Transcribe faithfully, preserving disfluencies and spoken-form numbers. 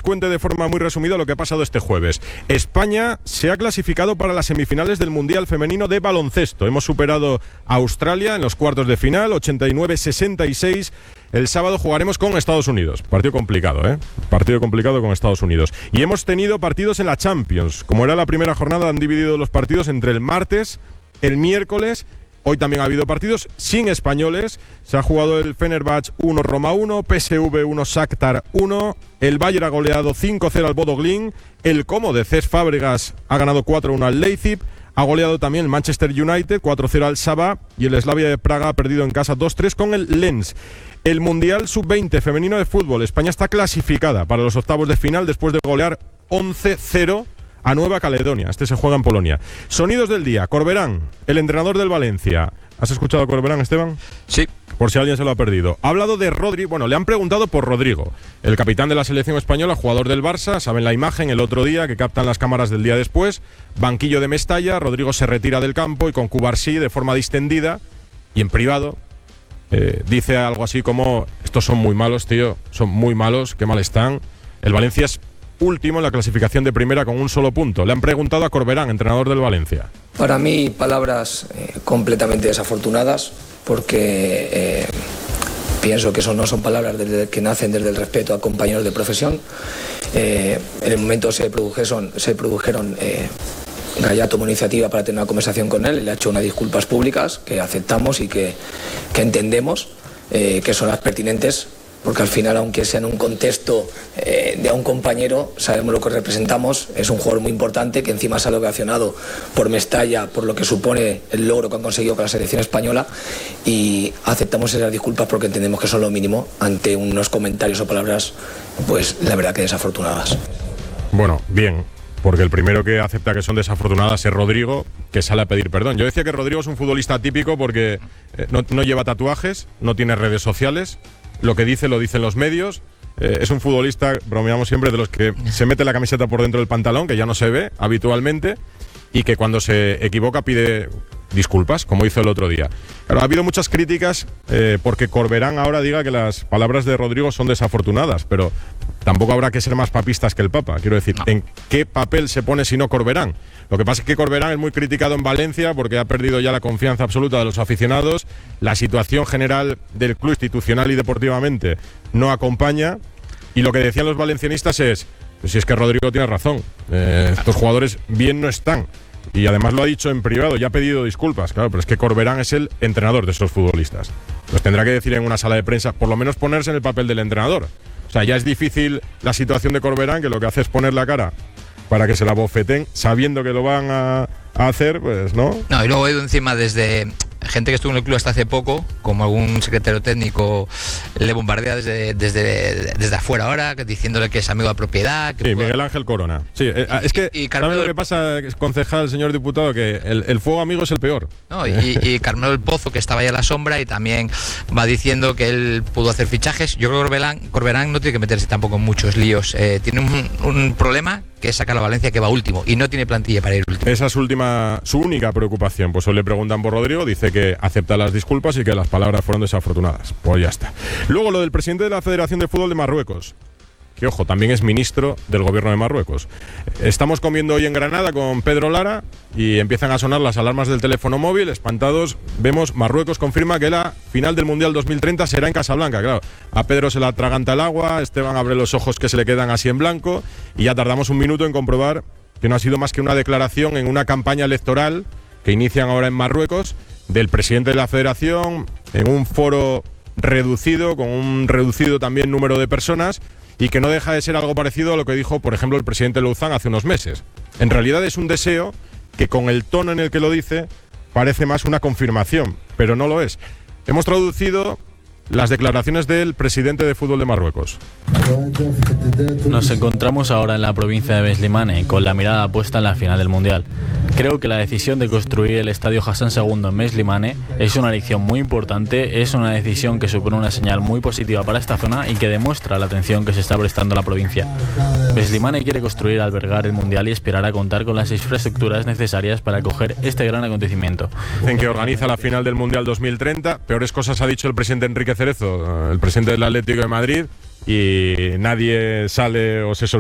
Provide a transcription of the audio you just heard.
cuente de forma muy resumida lo que ha pasado este jueves. España se ha clasificado para las semifinales del Mundial Femenino de Baloncesto. Hemos superado a Australia en los cuartos de final, ochenta y nueve a sesenta y seis. El sábado jugaremos con Estados Unidos. Partido complicado, ¿eh? Partido complicado con Estados Unidos. Y hemos tenido partidos en la Champions. Como era la primera jornada, han dividido los partidos entre el martes, el miércoles. Hoy también ha habido partidos sin españoles. Se ha jugado el Fenerbahce uno, Roma uno, P S V uno, Shakhtar uno. El Bayern ha goleado cinco cero al Bodo Glimt. El Como de Cesc Fábregas ha ganado cuatro uno al Leipzig. Ha goleado también el Manchester United cuatro cero al Saba. Y el Slavia de Praga ha perdido en casa dos tres con el Lens. El Mundial sub veinte femenino de fútbol. España está clasificada para los octavos de final después de golear once cero a Nueva Caledonia. Este se juega en Polonia. Sonidos del día. Corberán, el entrenador del Valencia. ¿Has escuchado a Corberán, Esteban? Sí. Por si alguien se lo ha perdido. Ha hablado de Rodrigo. Bueno, le han preguntado por Rodrigo, el capitán de la selección española, jugador del Barça. Saben la imagen el otro día que captan las cámaras del día después. Banquillo de Mestalla. Rodrigo se retira del campo y con Cubarsí de forma distendida y en privado eh, dice algo así como: estos son muy malos, tío. Son muy malos. Qué mal están. El Valencia es último en la clasificación de primera con un solo punto. Le han preguntado a Corberán, entrenador del Valencia. Para mí, palabras eh, completamente desafortunadas, porque eh, pienso que eso no son palabras desde, que nacen desde el respeto a compañeros de profesión. Eh, en el momento se produjeron, se produjeron eh, Gallá tomó iniciativa para tener una conversación con él, le ha hecho unas disculpas públicas que aceptamos y que, que entendemos eh, que son las pertinentes, porque al final, aunque sea en un contexto eh, de a un compañero, sabemos lo que representamos. Es un jugador muy importante que encima sale ovacionado por Mestalla, por lo que supone el logro que han conseguido con la selección española, y aceptamos esas disculpas porque entendemos que son lo mínimo ante unos comentarios o palabras, pues la verdad que desafortunadas. Bueno, bien, porque el primero que acepta que son desafortunadas es Rodrigo, que sale a pedir perdón. Yo decía que Rodrigo es un futbolista típico porque eh, no, no lleva tatuajes, no tiene redes sociales. Lo que dice, lo dicen los medios. Eh, es un futbolista, bromeamos siempre, de los que se mete la camiseta por dentro del pantalón, que ya no se ve habitualmente, y que cuando se equivoca pide disculpas, como hizo el otro día. Claro, ha habido muchas críticas eh, porque Corberán ahora diga que las palabras de Rodrigo son desafortunadas, pero tampoco habrá que ser más papistas que el Papa. Quiero decir, no. ¿En qué papel se pone si no Corberán? Lo que pasa es que Corberán es muy criticado en Valencia porque ha perdido ya la confianza absoluta de los aficionados. La situación general del club, institucional y deportivamente, no acompaña. Y lo que decían los valencianistas es: pues si es que Rodrigo tiene razón, eh, estos jugadores bien no están. Y además lo ha dicho en privado, ya ha pedido disculpas. Claro, pero es que Corberán es el entrenador de esos futbolistas. Pues tendrá que decir en una sala de prensa, por lo menos ponerse en el papel del entrenador. O sea, ya es difícil la situación de Corberán, que lo que hace es poner la cara para que se la bofeten, sabiendo que lo van a, a hacer, pues no. No, y luego he ido encima desde gente que estuvo en el club hasta hace poco, como algún secretario técnico, le bombardea desde, desde, desde afuera ahora, diciéndole que es amigo de propiedad. Que sí, puede... Miguel Ángel Corona. Sí, eh, es que, y, y ¿sabes lo que pasa, concejal, señor diputado? Que el, el fuego amigo es el peor. No, y, y Carmelo El Pozo, que estaba ahí a la sombra, y también va diciendo que él pudo hacer fichajes. Yo creo que Corberán, Corberán no tiene que meterse tampoco en muchos líos. Eh, tiene un, un problema, que es sacar a Valencia, que va último, y no tiene plantilla para ir último. Esa es su última, su única preocupación. Pues hoy le preguntan por Rodrigo, dice que acepta las disculpas y que las palabras fueron desafortunadas. Pues ya está. Luego lo del presidente de la Federación de Fútbol de Marruecos, que ojo, también es ministro del gobierno de Marruecos. Estamos comiendo hoy en Granada con Pedro Lara y empiezan a sonar las alarmas del teléfono móvil. Espantados, vemos Marruecos confirma que la final del Mundial dos mil treinta será en Casablanca. Claro, a Pedro se le atraganta el agua, Esteban abre los ojos que se le quedan así en blanco y ya tardamos un minuto en comprobar que no ha sido más que una declaración en una campaña electoral que inician ahora en Marruecos del presidente de la Federación en un foro reducido, con un reducido también número de personas, y que no deja de ser algo parecido a lo que dijo, por ejemplo, el presidente Louzán hace unos meses. En realidad es un deseo que, con el tono en el que lo dice, parece más una confirmación, pero no lo es. Hemos traducido las declaraciones del presidente de fútbol de Marruecos. Nos encontramos ahora en la provincia de Beslimane, con la mirada puesta en la final del Mundial. Creo que la decisión de construir el estadio Hassan segundo en Beslimane es una elección muy importante, es una decisión que supone una señal muy positiva para esta zona y que demuestra la atención que se está prestando a la provincia. Beslimane quiere construir, albergar el Mundial y esperar a contar con las infraestructuras necesarias para acoger este gran acontecimiimiento. Dicen que organiza la final del Mundial dos mil treinta. Peores cosas ha dicho el presidente Enrique Cerezo, el presidente del Atlético de Madrid, y nadie sale o se sorprende